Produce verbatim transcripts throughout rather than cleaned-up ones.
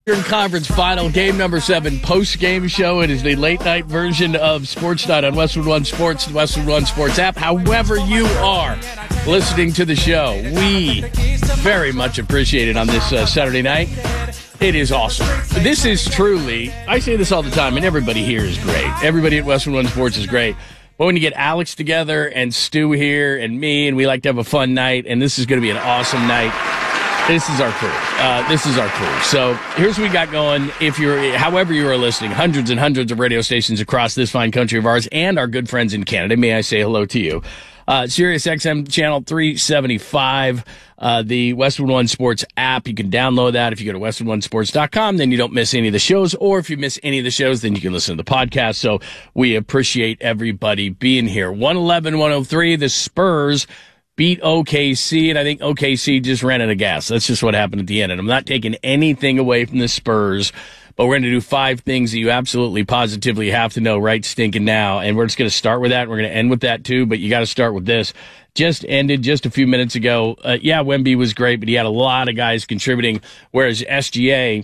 Conference final, game number seven, post-game show. It is the late-night version of Sports Night on Westwood One Sports, the Westwood One Sports app. However you are listening to the show, we very much appreciate it on this uh, Saturday night. It is awesome. This is truly, I say this all the time, and everybody here is great. Everybody at Westwood One Sports is great. But when you get Alex together and Stu here and me, and we like to have a fun night, and this is going to be an awesome night. This is our crew. Uh, this is our crew. So here's what we got going. If you're, however you are listening, hundreds and hundreds of radio stations across this fine country of ours, and our good friends in Canada. May I say hello to you? Uh, Sirius X M channel three seventy-five, uh, the Westwood One Sports app. You can download that if you go to westwood one sports dot com. Then you don't miss any of the shows. Or if you miss any of the shows, then you can listen to the podcast. So we appreciate everybody being here. one eleven one oh three, the Spurs beat O K C, and I think O K C just ran out of gas. That's just what happened at the end. And I'm not taking anything away from the Spurs, but we're going to do five things that you absolutely positively have to know right stinking now. And we're just going to start with that. We're going to end with that too, but you got to start with this. Just ended just a few minutes ago. Uh, yeah, Wemby was great, but he had a lot of guys contributing, whereas S G A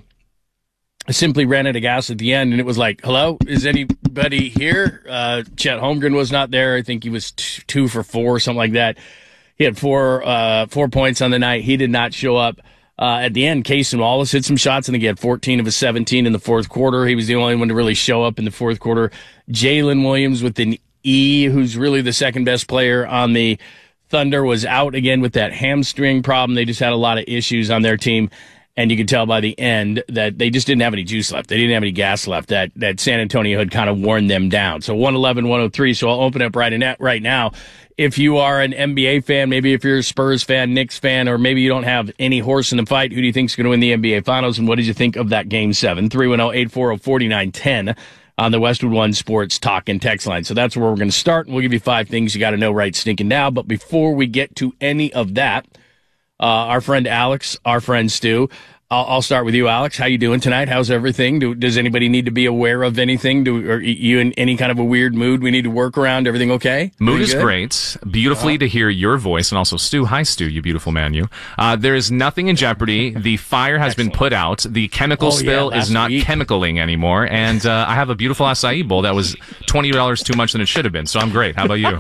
simply ran out of gas at the end, and it was like, hello, is anybody here? Uh, Chet Holmgren was not there. I think he was t- two for four or something like that. He had four uh, four points on the night. He did not show up. Uh, at the end, Cason Wallace hit some shots. I think he had fourteen of his seventeen in the fourth quarter. He was the only one to really show up in the fourth quarter. Jalen Williams with an E, who's really the second best player on the Thunder, was out again with that hamstring problem. They just had a lot of issues on their team. And you could tell by the end that they just didn't have any juice left. They didn't have any gas left. That that San Antonio had kind of worn them down. So one eleven one oh three. So I'll open up right in that right now. If you are an N B A fan, maybe if you're a Spurs fan, Knicks fan, or maybe you don't have any horse in the fight, who do you think is going to win the N B A Finals? And what did you think of that Game seven? three one zero, eight four zero, four nine one zero on the Westwood One Sports talk and text line. So that's where we're going to start. And we'll give you five things you got to know right stinking now. But before we get to any of that, uh, our friend Alex, our friend Stu, I'll, I'll start with you, Alex. How you doing tonight? How's everything? Do, does anybody need to be aware of anything? Do, are you in any kind of a weird mood we need to work around? Everything okay? Mood Pretty is good? great. Beautifully uh-huh. to hear your voice, and also Stu. Hi, Stu, you beautiful man, you. Uh, there is nothing in jeopardy. The fire has Excellent. been put out. The chemical oh, spill yeah, is not week. chemicaling anymore, and uh, I have a beautiful acai bowl that was twenty dollars too much than it should have been, so I'm great. How about you?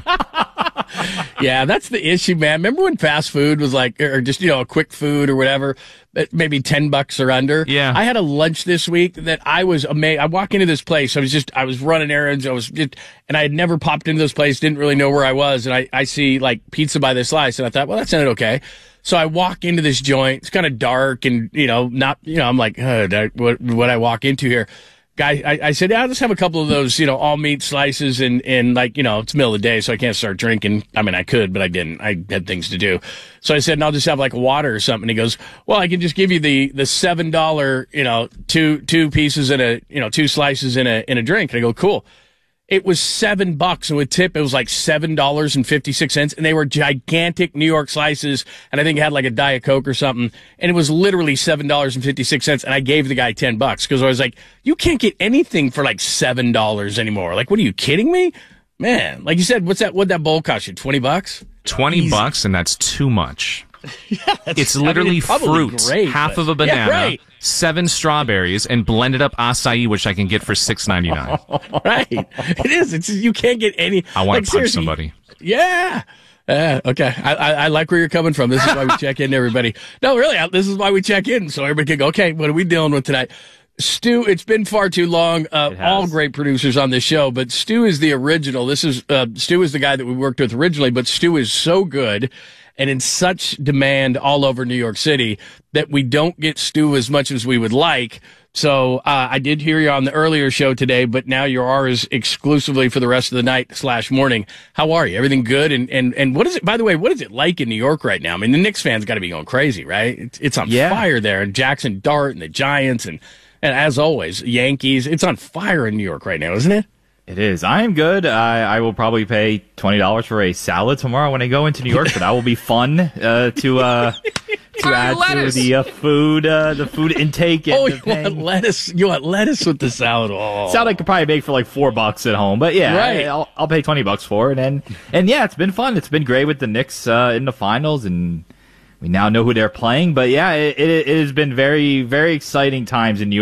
Yeah, that's the issue, man. Remember when fast food was like, or just, you know, a quick food or whatever, maybe ten bucks or under? Yeah. I had a lunch this week that I was amazed. I walk into this place. I was just, I was running errands. I was just, and I had never popped into this place, didn't really know where I was. And I, I see like pizza by the slice. And I thought, well, that sounded okay. So I walk into this joint. It's kind of dark and, you know, not, you know, I'm like, uh, what, what I walk into here? Guy, I, I said, yeah, I'll just have a couple of those, you know, all meat slices and, and like, you know, it's the middle of the day, so I can't start drinking. I mean, I could, but I didn't. I had things to do. So I said, and I'll just have like water or something. He goes, well, I can just give you the, the seven dollar, you know, two, two pieces in a, you know, two slices in a, in a drink. And I go, cool. It was seven bucks, and with tip, it was like seven dollars and fifty-six cents, and they were gigantic New York slices, and I think it had like a Diet Coke or something, and it was literally seven dollars and fifty-six cents, and I gave the guy ten bucks, because I was like, you can't get anything for like seven dollars anymore. Like, what are you kidding me? Man, like you said, what's that, what'd that bowl cost you, twenty bucks? twenty Easy. bucks, and that's too much. Yeah, it's literally I mean, it's fruit, great, half but, of a banana, yeah, right. seven strawberries, and blended up acai, which I can get for six ninety nine. Right, it is. It's you can't get any. I want like, to punch somebody. Yeah. Uh, okay, I, I I like where you're coming from. This is why we check in, everybody. No, really, this is why we check in, so everybody can go, okay, what are we dealing with tonight? Stu, it's been far too long. Uh, all great producers on this show, but Stu is the original. This is uh, Stu is the guy that we worked with originally, but Stu is so good and in such demand all over New York City that we don't get Stu as much as we would like. So uh, I did hear you on the earlier show today, but now you're ours exclusively for the rest of the night slash morning. How are you? Everything good? And, and, and what is it, by the way, what is it like in New York right now? I mean, the Knicks fans got to be going crazy, right? It's, it's on yeah. fire there. And Jackson Dart and the Giants and, and as always, Yankees. It's on fire in New York right now, isn't it? It is. I am good. I, I will probably pay twenty dollars for a salad tomorrow when I go into New York, but that will be fun uh, to uh, to add lettuce. to the uh, food uh, the food intake. And Oh, the you want lettuce? You want lettuce with the salad? Oh. Salad I could probably make for like four bucks at home, but yeah, Right. I, I'll, I'll pay twenty bucks for it. And and yeah, it's been fun. It's been great with the Knicks uh, in the finals, and we now know who they're playing. But yeah, it, it, it has been very, very exciting times in New York.